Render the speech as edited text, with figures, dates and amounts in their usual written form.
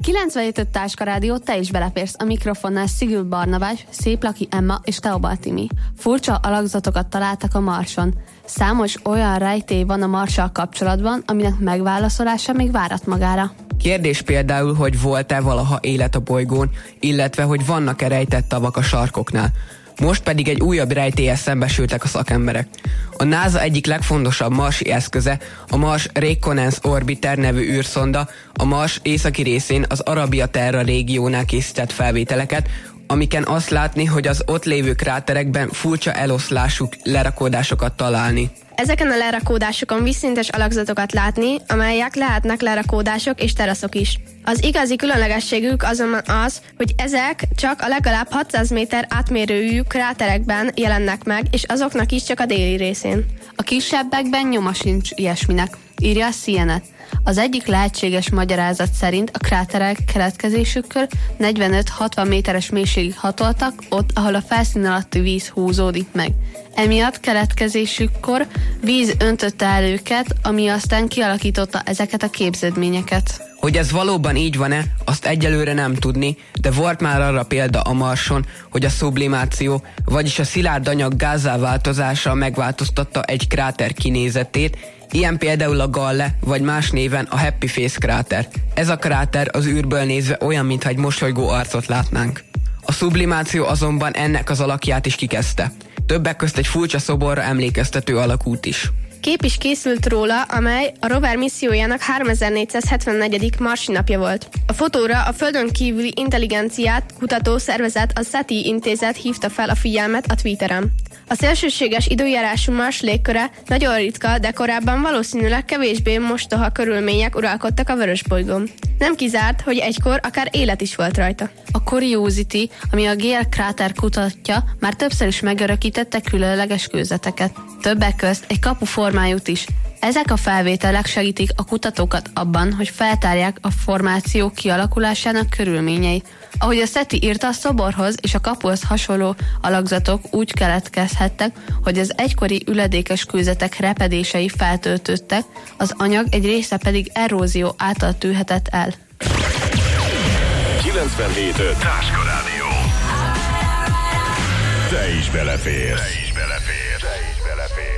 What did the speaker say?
97.5 Táska Rádió, te is beleférsz a mikrofonnál. Szigül Barnabás, Széplaki Emma és Teobald Timi. Furcsa alakzatokat találtak a Marson. Számos olyan rejtély van a Marssal kapcsolatban, aminek megválaszolása még várat magára. Kérdés például, hogy volt-e valaha élet a bolygón, illetve hogy vannak-e rejtett tavak a sarkoknál. Most pedig egy újabb rejtéllyel szembesültek a szakemberek. A NASA egyik legfontosabb marsi eszköze, a Mars Reconnaissance Orbiter nevű űrszonda a Mars északi részén az Arabia Terra régiónál készített felvételeket, amiken azt látni, hogy az ott lévő kráterekben furcsa eloszlású lerakódásokat találni. Ezeken a lerakódásokon vízszintes alakzatokat látni, amelyek lehetnek lerakódások és teraszok is. Az igazi különlegességük azonban az, hogy ezek csak a legalább 600 méter átmérőjű kráterekben jelennek meg, és azoknak is csak a déli részén. A kisebbekben nyoma sincs ilyesminek, írja a CNN. Az egyik lehetséges magyarázat szerint a kráterek keletkezésükkor 45-60 méteres mélységig hatoltak, ott, ahol a felszín alatti víz húzódik meg. Emiatt keletkezésükkor víz öntötte el őket, ami aztán kialakította ezeket a képződményeket. Hogy ez valóban így van-e, azt egyelőre nem tudni, de volt már arra példa a Marson, hogy a sublimáció, vagyis a szilárd anyag gázzá változása megváltoztatta egy kráter kinézetét, ilyen például a Galle, vagy más néven a Happy Face kráter. Ez a kráter az űrből nézve olyan, mintha egy mosolygó arcot látnánk. A sublimáció azonban ennek az alakját is kikezdte. Többek közt egy furcsa szoborra emlékeztető alakút is. Kép is készült róla, amely a rover missziójának 3474. marsi napja volt. A fotóra a földön kívüli intelligenciát kutató szervezet, a SETI intézet hívta fel a figyelmet a Twitteren. A szélsőséges időjárású Mars légköre nagyon ritka, de korábban valószínűleg kevésbé mostoha körülmények uralkodtak a vörösbolygón. Nem kizárt, hogy egykor akár élet is volt rajta. A Curiosity, ami a Gale kráter kutatja, már többször is megörökítette különleges kőzeteket. Többek közt egy kapuformájút is. Ezek a felvételek segítik a kutatókat abban, hogy feltárják a formáció kialakulásának körülményeit. Ahogy a SETI írta, a szoborhoz és a kapuhoz hasonló alakzatok úgy keletkezhettek, hogy az egykori üledékes kőzetek repedései feltöltődtek, az anyag egy része pedig erózió által tűnhetett el. 97.5 Táska Rádió. Te is beleférsz.